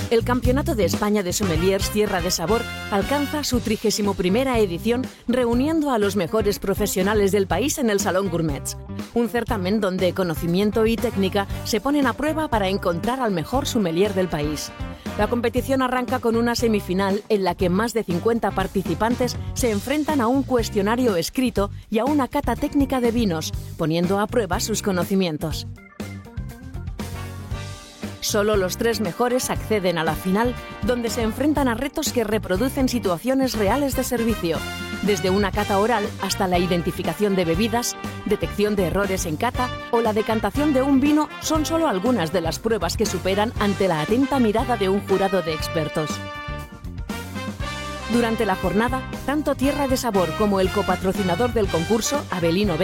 El Campeonato de España de Sommeliers Tierra de Sabor alcanza su 31ª edición, reuniendo a los mejores profesionales del país en el Salón Gourmets. Un certamen donde conocimiento y técnica se ponen a prueba para encontrar al mejor sommelier del país. La competición arranca con una semifinal en la que más de 50 participantes se enfrentan a un cuestionario escrito y a una cata técnica de vinos, poniendo a prueba sus conocimientos. Solo los 3 mejores acceden a la final, donde se enfrentan a retos que reproducen situaciones reales de servicio, desde una cata oral hasta la identificación de bebidas, detección de errores en cata o la decantación de un vino son solo algunas de las pruebas que superan ante la atenta mirada de un jurado de expertos. Durante la jornada, tanto Tierra de Sabor como el copatrocinador del concurso, Avelino